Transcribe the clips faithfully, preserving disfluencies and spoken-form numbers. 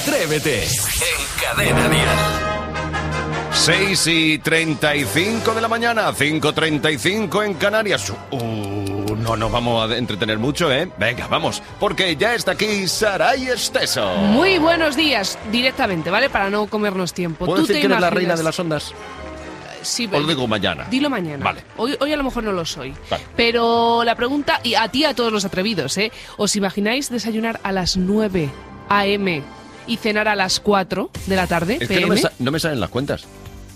Atrévete en Cadena Dial. seis y treinta y cinco de la mañana, cinco treinta y cinco en Canarias. Uh, no nos vamos a entretener mucho, ¿eh? Venga, vamos, porque ya está aquí Saray Esteso. Muy buenos días, directamente, ¿vale? Para no comernos tiempo. ¿Puedo ¿Tú decir te que eres la imaginas? reina de las ondas? Sí, ¿O lo digo mañana? Dilo mañana. Vale. Hoy, hoy a lo mejor no lo soy. Vale. Pero la pregunta, y a ti y a todos los atrevidos, ¿eh? ¿Os imagináis desayunar a las nueve a eme y cenar a las cuatro de la tarde, Es pe que no eme? me, sa- no me salen las cuentas.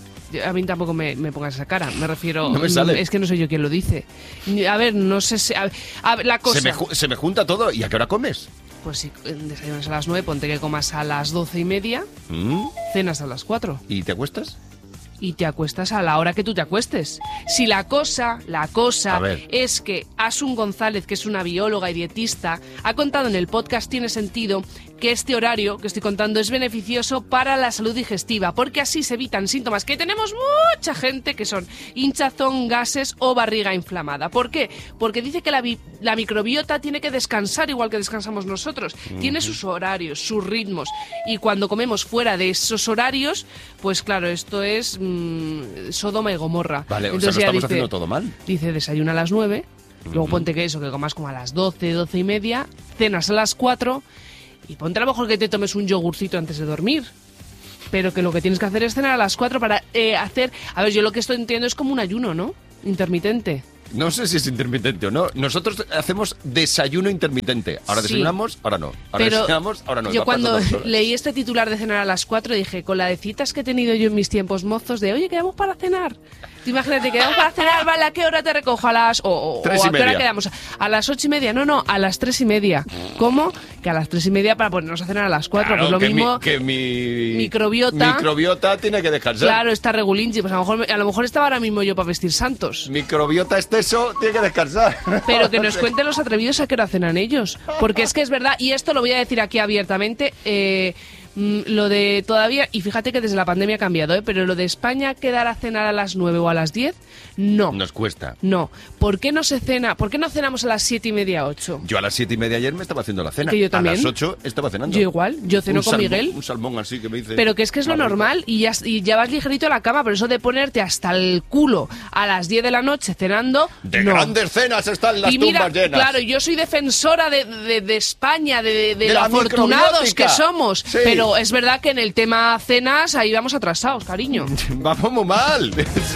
A mí tampoco me, me pongas esa cara, me refiero... No me sale. Es que no soy yo quien lo dice. A ver, no sé si... A, a ver, la cosa... Se me, ju- se me junta todo. ¿Y a qué hora comes? Pues si desayunas a las nueve, ponte que comas a las doce y media, ¿Mm? cenas a las cuatro. ¿Y te acuestas? Y te acuestas a la hora que tú te acuestes. Si la cosa, la cosa A ver. es que Asun González, que es una bióloga y dietista, ha contado en el podcast Tiene Sentido que este horario que estoy contando es beneficioso para la salud digestiva, porque así se evitan síntomas que tenemos mucha gente, que son hinchazón, gases o barriga inflamada. ¿Por qué? Porque dice que la, vi- la microbiota tiene que descansar igual que descansamos nosotros. Tiene sus horarios, sus ritmos. Y cuando comemos fuera de esos horarios, pues claro, esto es mmm, Sodoma y Gomorra. Vale, o sea, Entonces lo ella estamos dice- haciendo todo mal. Dice, desayuna a las nueve, luego ponte que eso, que comas como a las doce, doce y media, cenas a las cuatro y ponte a lo mejor que te tomes un yogurcito antes de dormir. Pero que lo que tienes que hacer es cenar a las cuatro para eh, hacer... A ver, yo lo que estoy entiendo es como un ayuno, ¿no? Intermitente. No sé si es intermitente o no. Nosotros hacemos desayuno intermitente. Ahora Sí. desayunamos, ahora no. Ahora Pero desayunamos, ahora no. yo Va cuando pasando las horas. leí este titular de cenar a las cuatro dije, con la de citas que he tenido yo en mis tiempos mozos de, oye, quedamos para cenar. Tú imagínate, quedamos para cenar, vale, ¿a qué hora te recojo? A las... O, o- Tres o y ¿a qué hora media. quedamos? A las ocho y media. No, no, a las tres y media. ¿Cómo? Que a las tres y media para ponernos a cenar a las cuatro. Claro, pues lo que mismo... Mi, que mi microbiota- microbiota tiene que descansar. Claro, está regulinchi. Pues a lo mejor, a lo mejor estaba ahora mismo yo para vestir santos. Microbiota Esteso tiene que descansar. Pero que nos cuenten los atrevidos a qué hora cenan ellos. Porque es que es verdad, y esto lo voy a decir aquí abiertamente, eh, mm, lo de todavía, y fíjate que desde la pandemia ha cambiado, ¿eh? Pero lo de España quedar a cenar a las nueve o a las diez, no. Nos cuesta. No. ¿Por qué no se cena? ¿Por qué no cenamos a las siete y media, ocho? Yo a las siete y media ayer me estaba haciendo la cena. Que yo también. A las ocho estaba cenando. Yo igual, yo ceno Un con salmón- Miguel. Un salmón así que me dice... Pero que es que es lo Más rico. normal y ya, y ya vas ligerito a la cama, pero eso de ponerte hasta el culo a las diez de la noche cenando, De no. grandes cenas están las Y mira, tumbas llenas. claro, yo soy defensora de, de- de España, de, de- de De lo la afortunados microbiótica. que somos. Sí. Pero es verdad que en el tema cenas ahí vamos atrasados, cariño. Vamos muy mal.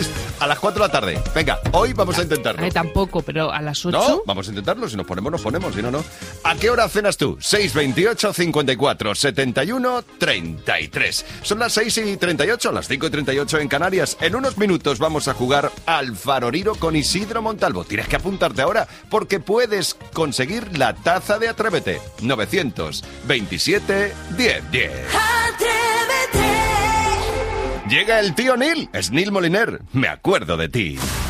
A las cuatro de la tarde. Venga, hoy vamos a intentarlo. Eh, tampoco, pero a las ocho. No, vamos a intentarlo. Si nos ponemos, nos ponemos. Si no, no. ¿A qué hora cenas tú? seis veintiocho, cincuenta y cuatro, setenta y uno, treinta y tres. Son las seis y treinta y ocho, las cinco y treinta y ocho en Canarias. En unos minutos vamos a jugar al Faroriro con Isidro Montalvo. Tienes que apuntarte ahora porque puedes conseguir la taza de Atrévete. novecientos veintisiete, diez diez. Atrévete. Llega el tío Neil. Es Neil Moliner. Me acuerdo de ti.